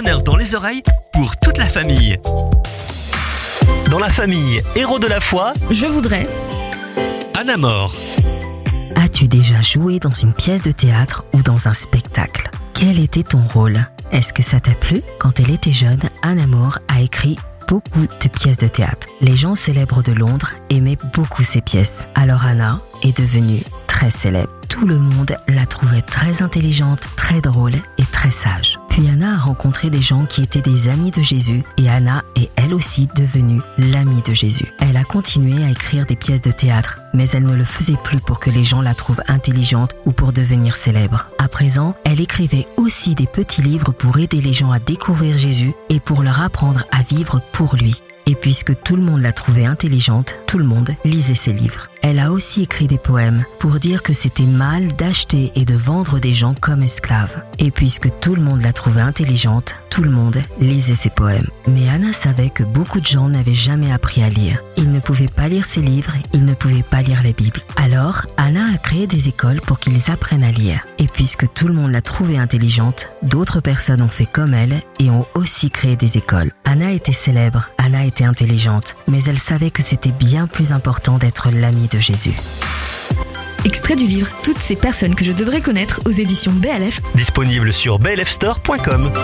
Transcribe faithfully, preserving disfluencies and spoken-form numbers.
bonheur dans les oreilles pour toute la famille. Dans la famille Héros de la foi, Je voudrais. Anna More. As-tu déjà joué dans une pièce de théâtre ou dans un spectacle ? Quel était ton rôle ? Est-ce que ça t'a plu ? Quand elle était jeune, Anna More a écrit beaucoup de pièces de théâtre. Les gens célèbres de Londres aimaient beaucoup ses pièces. Alors Anna est devenue très célèbre. Tout le monde la trouvait très intelligente, très drôle et très sage. Puis Anna a rencontré des gens qui étaient des amis de Jésus et Anna est elle aussi devenue l'amie de Jésus. Elle a continué à écrire des pièces de théâtre, mais elle ne le faisait plus pour que les gens la trouvent intelligente ou pour devenir célèbre. À présent, elle écrivait aussi des petits livres pour aider les gens à découvrir Jésus et pour leur apprendre à vivre pour lui. Et puisque tout le monde la trouvait intelligente, tout le monde lisait ses livres. Elle a aussi écrit des poèmes pour dire que c'était mal d'acheter et de vendre des gens comme esclaves. Et puisque tout le monde la trouvait intelligente, tout le monde lisait ses poèmes. Mais Anna savait que beaucoup de gens n'avaient jamais appris à lire. Ils ne pouvaient pas lire ses livres, ils ne pouvaient pas lire la Bible. Alors, Anna a créé des écoles pour qu'ils apprennent à lire. Et puisque tout le monde la trouvait intelligente, d'autres personnes ont fait comme elle et ont aussi créé des écoles. Anna était célèbre, Anna était intelligente, mais elle savait que c'était bien plus important d'être l'amie de Jésus. Extrait du livre Toutes ces personnes que je devrais connaître aux éditions B L F. Disponible sur b l f store point com.